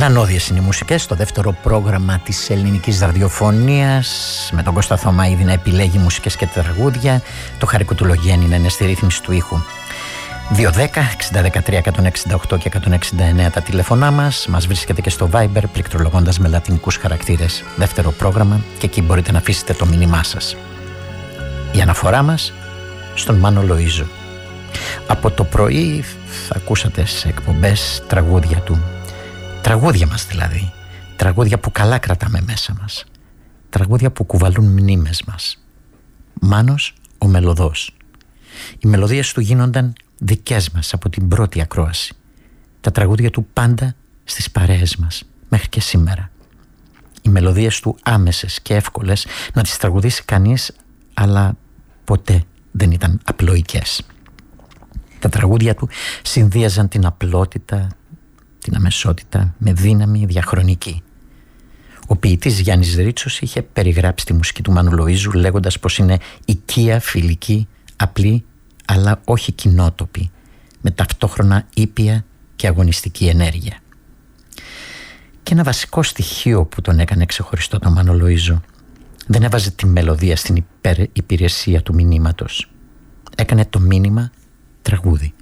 Λανώδιες είναι οι μουσικές, το δεύτερο πρόγραμμα της ελληνικής ραδιοφωνίας, με τον Κώστα Θωμαίδη να επιλέγει μουσικές και τραγούδια, το Χαρικό του Λογέννη να είναι στη ρύθμιση του ήχου. 210-60-13-168 και 169 τα τηλέφωνά μας. Μας βρίσκεται και στο Viber πληκτρολογώντας με λατινικούς χαρακτήρες. Δεύτερο πρόγραμμα και εκεί μπορείτε να αφήσετε το μήνυμά σας. Η αναφορά μας στον Μάνο Λοΐζο. Από το πρωί θα ακούσατε σε εκπομπές τραγούδια του. Τραγούδια μας δηλαδή. Τραγούδια που καλά κρατάμε μέσα μας. Τραγούδια που κουβαλούν μνήμες μας. Μάνος ο Μελωδός. Οι μελωδίες του γίνονταν δικές μας από την πρώτη ακρόαση. Τα τραγούδια του πάντα στις παρέες μας μέχρι και σήμερα. Οι μελωδίες του άμεσες και εύκολες να τις τραγουδήσει κανείς, αλλά ποτέ δεν ήταν απλοϊκές. Τα τραγούδια του συνδύαζαν την απλότητα, την αμεσότητα με δύναμη διαχρονική. Ο ποιητής Γιάννης Ρίτσος είχε περιγράψει τη μουσική του Μάνου Λοΐζου λέγοντας πως είναι οικία, φιλική, απλή, αλλά όχι κοινότοπη, με ταυτόχρονα ήπια και αγωνιστική ενέργεια. Και ένα βασικό στοιχείο που τον έκανε ξεχωριστό τον Μάνο Λοΐζο, δεν έβαζε τη μελωδία στην υπηρεσία του μηνύματος. Έκανε το μήνυμα τραγούδι.